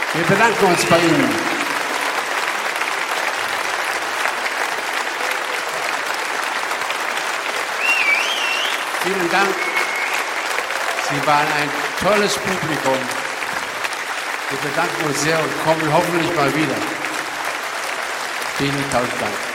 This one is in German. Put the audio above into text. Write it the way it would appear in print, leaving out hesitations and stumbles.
Wir bedanken uns bei Ihnen. Vielen Dank. Sie waren ein tolles Publikum. Wir bedanken uns sehr und kommen hoffentlich mal wieder. Vielen tausend Dank.